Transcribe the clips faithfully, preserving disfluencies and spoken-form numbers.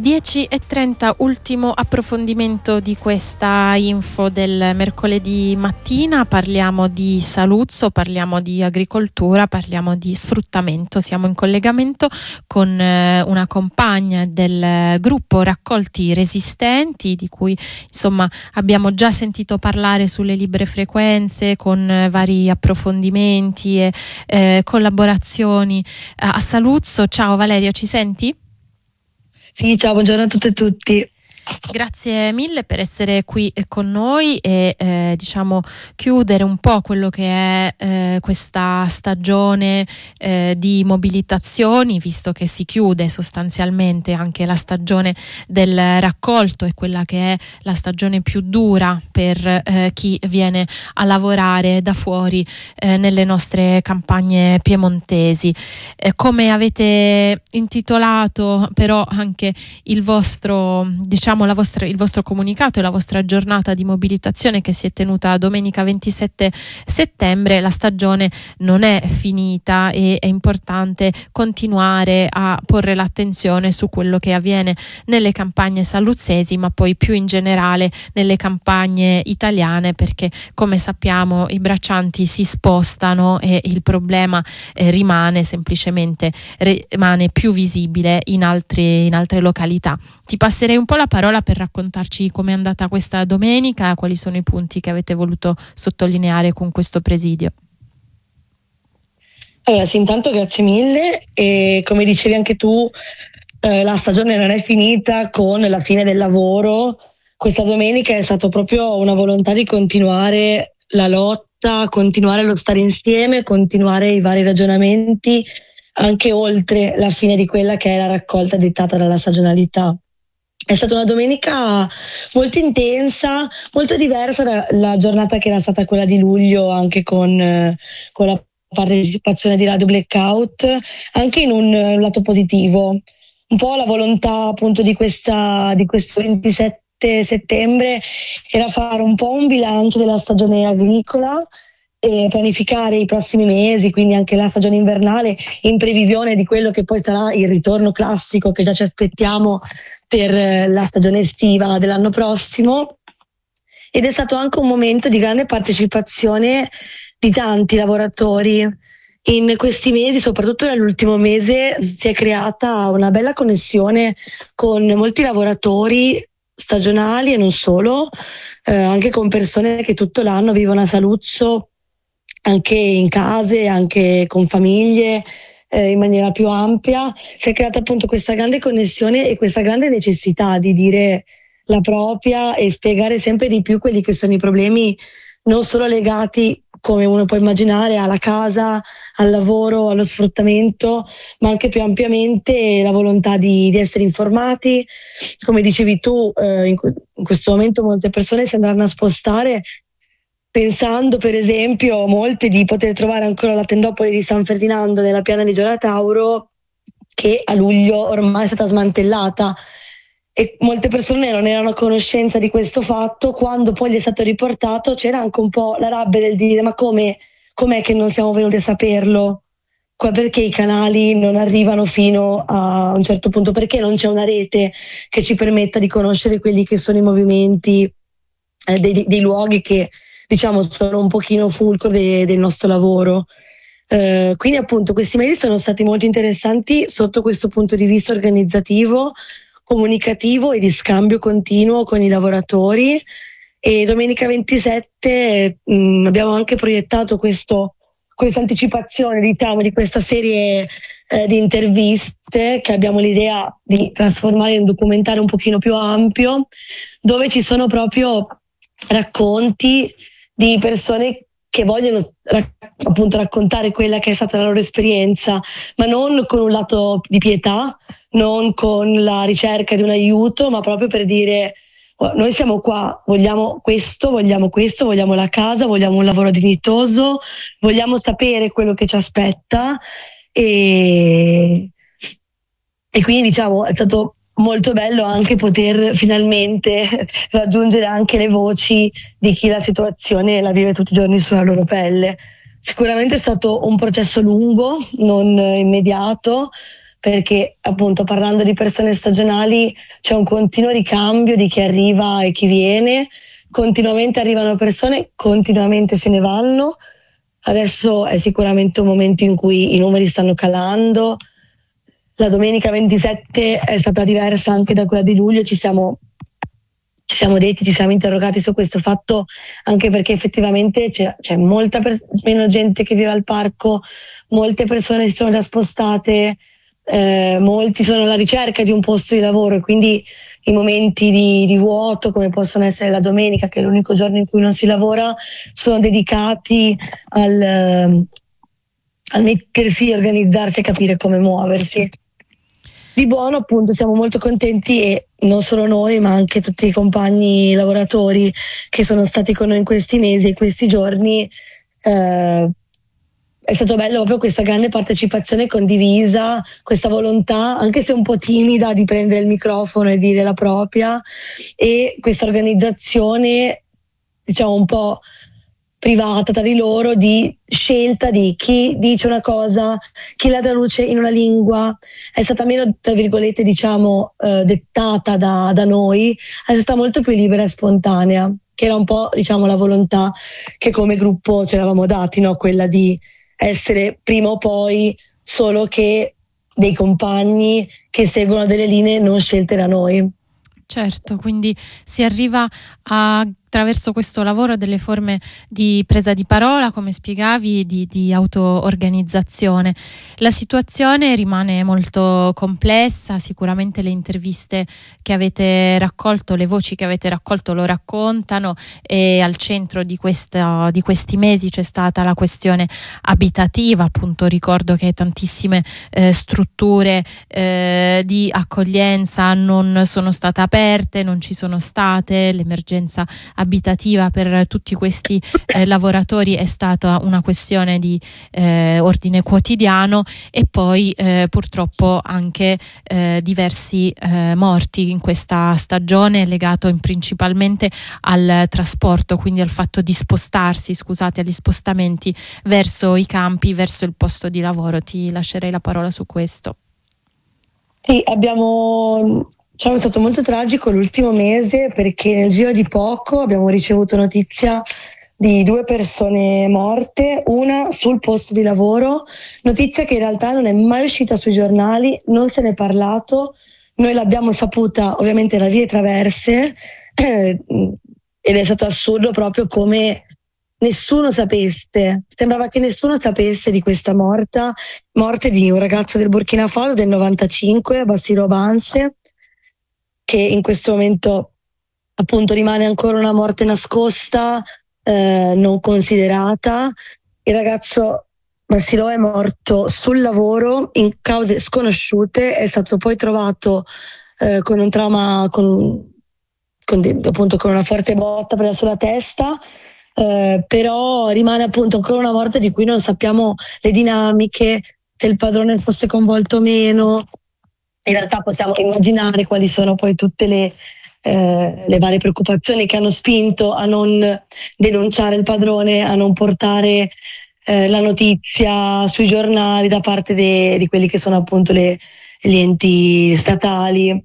dieci e trenta, ultimo approfondimento di questa info del mercoledì mattina. Parliamo di Saluzzo, parliamo di agricoltura, parliamo di sfruttamento. Siamo in collegamento con eh, una compagna del gruppo Raccolti Resistenti, di cui insomma abbiamo già sentito parlare sulle libere frequenze, con eh, vari approfondimenti e eh, collaborazioni eh, a Saluzzo. Ciao Valeria, ci senti? Sì, ciao, buongiorno a tutte e tutti. Grazie mille per essere qui con noi e eh, diciamo chiudere un po' quello che è eh, questa stagione eh, di mobilitazioni, visto che si chiude sostanzialmente anche la stagione del raccolto, e quella che è la stagione più dura per eh, chi viene a lavorare da fuori eh, nelle nostre campagne piemontesi. Eh, come avete intitolato però anche il vostro, diciamo la vostra, il vostro comunicato e la vostra giornata di mobilitazione, che si è tenuta domenica ventisette settembre, la stagione non è finita e è importante continuare a porre l'attenzione su quello che avviene nelle campagne saluzzesi, ma poi più in generale nelle campagne italiane, perché come sappiamo i braccianti si spostano e il problema eh, rimane semplicemente rimane più visibile in altri, in altre località. Ti passerei un po' la parola per raccontarci com'è andata questa domenica, quali sono i punti che avete voluto sottolineare con questo presidio. Allora, sì, intanto grazie mille, e come dicevi anche tu, eh, la stagione non è finita con la fine del lavoro. Questa domenica è stata proprio una volontà di continuare la lotta, continuare lo stare insieme, continuare i vari ragionamenti anche oltre la fine di quella che è la raccolta dettata dalla stagionalità. È stata una domenica molto intensa, molto diversa dalla giornata che era stata quella di luglio, anche con, eh, con la partecipazione di Radio Blackout, anche in un, un lato positivo. Un po' la volontà appunto di, questa, di questo ventisette settembre era fare un po' un bilancio della stagione agricola e pianificare i prossimi mesi, quindi anche la stagione invernale, in previsione di quello che poi sarà il ritorno classico che già ci aspettiamo per la stagione estiva dell'anno prossimo. Ed è stato anche un momento di grande partecipazione di tanti lavoratori. In questi mesi, soprattutto nell'ultimo mese, si è creata una bella connessione con molti lavoratori stagionali e non solo, eh, anche con persone che tutto l'anno vivono a Saluzzo, anche in case, anche con famiglie, eh, in maniera più ampia. Si è creata appunto questa grande connessione e questa grande necessità di dire la propria e spiegare sempre di più quelli che sono i problemi, non solo legati, come uno può immaginare, alla casa, al lavoro, allo sfruttamento, ma anche più ampiamente la volontà di, di essere informati. Come dicevi tu, eh, in, in questo momento molte persone si andranno a spostare pensando per esempio molte di poter trovare ancora la tendopoli di San Ferdinando nella piana di Gioia Tauro, che a luglio ormai è stata smantellata, e molte persone non erano a conoscenza di questo fatto. Quando poi gli è stato riportato c'era anche un po' la rabbia del dire ma come, com'è che non siamo venuti a saperlo? Perché i canali non arrivano fino a un certo punto? Perché non c'è una rete che ci permetta di conoscere quelli che sono i movimenti eh, dei, dei luoghi che diciamo sono un pochino fulcro de, del nostro lavoro. Eh, quindi appunto questi mesi sono stati molto interessanti sotto questo punto di vista organizzativo, comunicativo e di scambio continuo con i lavoratori. E domenica ventisette mh, abbiamo anche proiettato questo, questa anticipazione, diciamo, di questa serie eh, di interviste che abbiamo l'idea di trasformare in un documentario un pochino più ampio, dove ci sono proprio racconti di persone che vogliono rac- appunto raccontare quella che è stata la loro esperienza, ma non con un lato di pietà, non con la ricerca di un aiuto, ma proprio per dire oh, noi siamo qua, vogliamo questo, vogliamo questo, vogliamo la casa, vogliamo un lavoro dignitoso, vogliamo sapere quello che ci aspetta. E, e quindi diciamo è stato molto bello anche poter finalmente raggiungere anche le voci di chi la situazione la vive tutti i giorni sulla loro pelle. Sicuramente è stato un processo lungo, non immediato, perché appunto parlando di persone stagionali c'è un continuo ricambio di chi arriva e chi viene, continuamente arrivano persone, continuamente se ne vanno. Adesso è sicuramente un momento in cui i numeri stanno calando. La domenica ventisette è stata diversa anche da quella di luglio, ci siamo, ci siamo detti, ci siamo interrogati su questo fatto, anche perché effettivamente c'è, c'è molta per- meno gente che vive al parco, molte persone si sono già spostate, eh, molti sono alla ricerca di un posto di lavoro, e quindi i momenti di, di vuoto, come possono essere la domenica, che è l'unico giorno in cui non si lavora, sono dedicati al, eh, al mettersi, organizzarsi e capire come muoversi. Di buono appunto siamo molto contenti, e non solo noi ma anche tutti i compagni lavoratori che sono stati con noi in questi mesi e questi giorni. Eh, è stato bello proprio questa grande partecipazione condivisa, questa volontà, anche se un po' timida, di prendere il microfono e dire la propria, e questa organizzazione, diciamo, un po' privata tra di loro, di scelta di chi dice una cosa, chi la traduce in una lingua. È stata meno, tra virgolette, diciamo, eh, dettata da, da noi, è stata molto più libera e spontanea, che era un po', diciamo, la volontà che come gruppo ci eravamo dati, no? Quella di essere prima o poi solo che dei compagni che seguono delle linee non scelte da noi. Certo, quindi si arriva a, attraverso questo lavoro, a delle forme di presa di parola, come spiegavi, di, di auto-organizzazione. La situazione rimane molto complessa, sicuramente le interviste che avete raccolto, le voci che avete raccolto lo raccontano, e al centro di, questa, di questi mesi c'è stata la questione abitativa. Appunto, ricordo che tantissime eh, strutture eh, di accoglienza non sono state aperte, non ci sono state. L'emergenza abitativa per tutti questi eh, lavoratori è stata una questione di eh, ordine quotidiano, e poi eh, purtroppo anche eh, diversi eh, morti in questa stagione, legato in principalmente al trasporto, quindi al fatto di spostarsi, scusate, agli spostamenti verso i campi, verso il posto di lavoro. Ti lascerei la parola su questo. Sì, abbiamo... Diciamo, è stato molto tragico l'ultimo mese, perché nel giro di poco abbiamo ricevuto notizia di due persone morte, una sul posto di lavoro, notizia che in realtà non è mai uscita sui giornali, non se ne è parlato, noi l'abbiamo saputa ovviamente da vie traverse, eh, ed è stato assurdo proprio come nessuno sapesse, sembrava che nessuno sapesse di questa morta, morte di un ragazzo del Burkina Faso del novantacinque, Bassirou Banse, che in questo momento appunto rimane ancora una morte nascosta, eh, non considerata. Il ragazzo Bassirou è morto sul lavoro in cause sconosciute, è stato poi trovato eh, con un trauma, con, con de, appunto con una forte botta presa sulla testa, eh, però rimane appunto ancora una morte di cui non sappiamo le dinamiche, se il padrone fosse coinvolto o meno. In realtà possiamo immaginare quali sono poi tutte le, eh, le varie preoccupazioni che hanno spinto a non denunciare il padrone, a non portare eh, la notizia sui giornali da parte de, di quelli che sono appunto le, gli enti statali.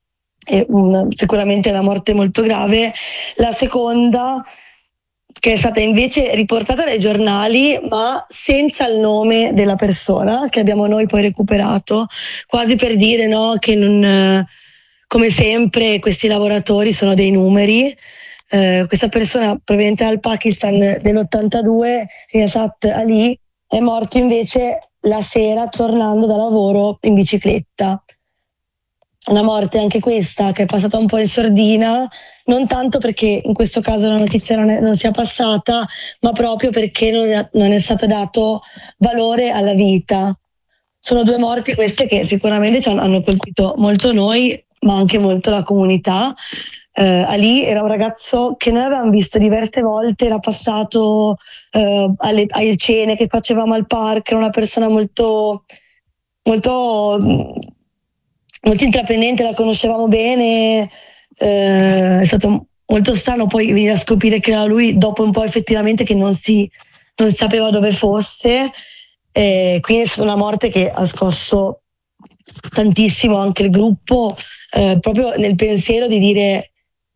È un, sicuramente una morte molto grave. La seconda, che è stata invece riportata dai giornali ma senza il nome della persona, che abbiamo noi poi recuperato, quasi per dire, no, che non, come sempre questi lavoratori sono dei numeri. Eh, questa persona proveniente dal Pakistan dell'ottantadue, Riyasat Ali, è morto invece la sera tornando da lavoro in bicicletta. Una morte anche questa che è passata un po' in sordina, non tanto perché in questo caso la notizia non, è, non sia passata, ma proprio perché non è, non è stato dato valore alla vita. Sono due morti queste che sicuramente hanno colpito molto noi, ma anche molto la comunità. Eh, Ali era un ragazzo che noi avevamo visto diverse volte, era passato eh, alle, alle cene che facevamo al parco, era una persona molto... molto molto intraprendente, la conoscevamo bene, eh, è stato molto strano poi venire a scoprire che era lui dopo un po' effettivamente che non si non sapeva dove fosse, eh, quindi è stata una morte che ha scosso tantissimo anche il gruppo, eh, proprio nel pensiero di dire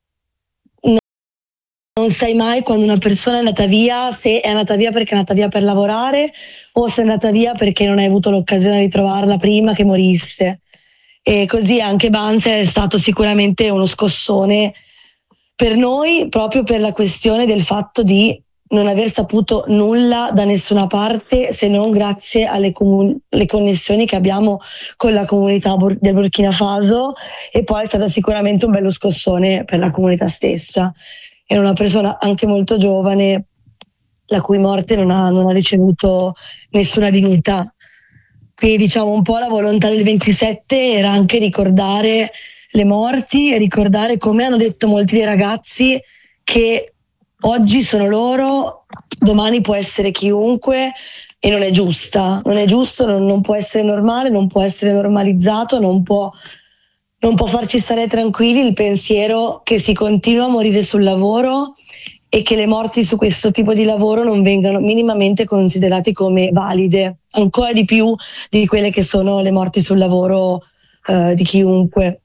no, non sai mai quando una persona è andata via, se è andata via perché è andata via per lavorare o se è andata via perché non hai avuto l'occasione di trovarla prima che morisse. E così anche Banzai è stato sicuramente uno scossone per noi, proprio per la questione del fatto di non aver saputo nulla da nessuna parte se non grazie alle comun- connessioni che abbiamo con la comunità bur- del Burkina Faso, e poi è stata sicuramente un bello scossone per la comunità stessa. Era una persona anche molto giovane, la cui morte non ha, non ha ricevuto nessuna dignità. Quindi diciamo un po' la volontà del ventisette era anche ricordare le morti e ricordare, come hanno detto molti dei ragazzi, che oggi sono loro, domani può essere chiunque, e non è giusta, non è giusto, non, non può essere normale, non può essere normalizzato, non può, non può farci stare tranquilli il pensiero che si continua a morire sul lavoro e che le morti su questo tipo di lavoro non vengano minimamente considerate come valide, ancora di più di quelle che sono le morti sul lavoro eh, di chiunque.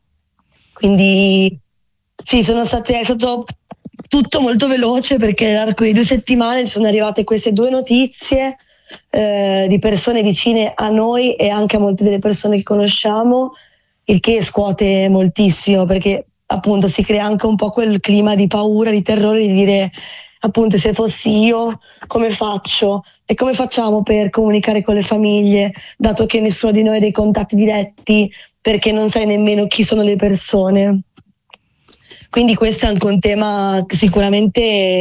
Quindi sì, sono state, è stato tutto molto veloce, perché nell'arco di due settimane ci sono arrivate queste due notizie eh, di persone vicine a noi e anche a molte delle persone che conosciamo, il che scuote moltissimo, perché appunto si crea anche un po' quel clima di paura, di terrore, di dire appunto se fossi io come faccio e come facciamo per comunicare con le famiglie, dato che nessuno di noi ha dei contatti diretti, perché non sai nemmeno chi sono le persone. Quindi questo è anche un tema che sicuramente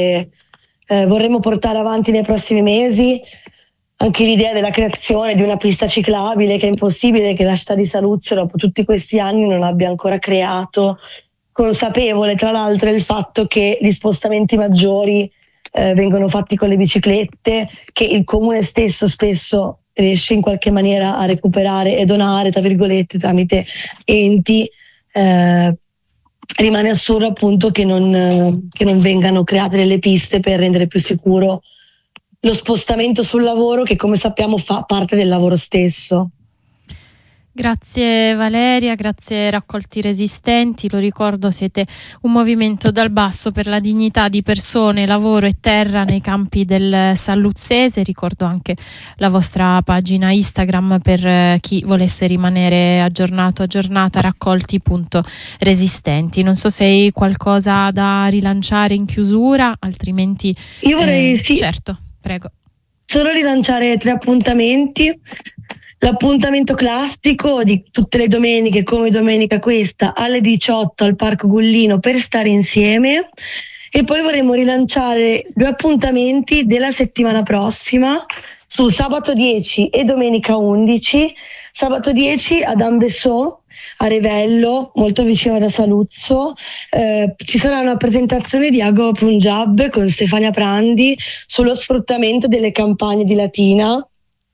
eh, vorremmo portare avanti nei prossimi mesi. Anche l'idea della creazione di una pista ciclabile, che è impossibile che la città di Saluzzo dopo tutti questi anni non abbia ancora creato, consapevole tra l'altro del fatto che gli spostamenti maggiori eh, vengono fatti con le biciclette, che il comune stesso spesso riesce in qualche maniera a recuperare e donare, tra virgolette, tramite enti. Eh, rimane assurdo appunto che non, che non vengano create delle piste per rendere più sicuro lo spostamento sul lavoro, che come sappiamo fa parte del lavoro stesso. Grazie Valeria, grazie Raccolti Resistenti. Lo ricordo, siete un movimento dal basso per la dignità di persone, lavoro e terra nei campi del Salluzzese. Ricordo anche la vostra pagina Instagram per chi volesse rimanere aggiornato, aggiornata, raccolti punto resistenti. Non so se hai qualcosa da rilanciare in chiusura, altrimenti io vorrei eh, sì, certo, prego. Solo rilanciare tre appuntamenti. L'appuntamento classico di tutte le domeniche, come domenica questa, alle diciotto al Parco Gullino per stare insieme. E poi vorremmo rilanciare due appuntamenti della settimana prossima, su sabato dieci e domenica undici. Sabato dieci ad Ambessò, a Revello, molto vicino da Saluzzo, eh, ci sarà una presentazione di Ago Punjab con Stefania Prandi sullo sfruttamento delle campagne di Latina.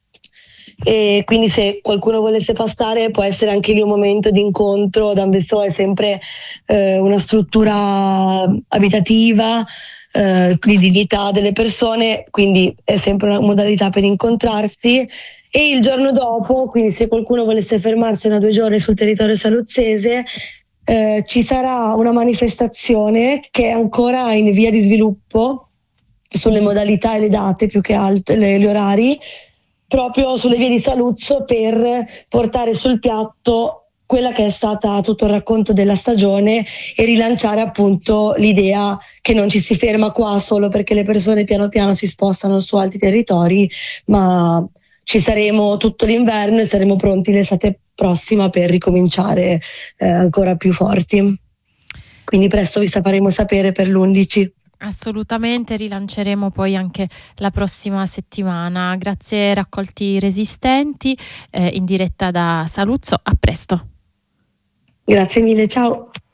E quindi se qualcuno volesse passare può essere anche lì un momento di incontro. D'Ambessò è sempre eh, una struttura abitativa eh, di dignità delle persone, quindi è sempre una modalità per incontrarsi. E il giorno dopo, quindi se qualcuno volesse fermarsi una o due giorni sul territorio saluzzese, eh, ci sarà una manifestazione che è ancora in via di sviluppo sulle modalità e le date, più che altro le, gli orari, proprio sulle vie di Saluzzo, per portare sul piatto quella che è stata tutto il racconto della stagione e rilanciare appunto l'idea che non ci si ferma qua solo perché le persone piano piano si spostano su altri territori, ma ci saremo tutto l'inverno e saremo pronti l'estate prossima per ricominciare eh, ancora più forti. Quindi presto vi faremo sapere per l'undici. Assolutamente, rilanceremo poi anche la prossima settimana. Grazie Raccolti Resistenti, eh, in diretta da Saluzzo. A presto. Grazie mille, ciao.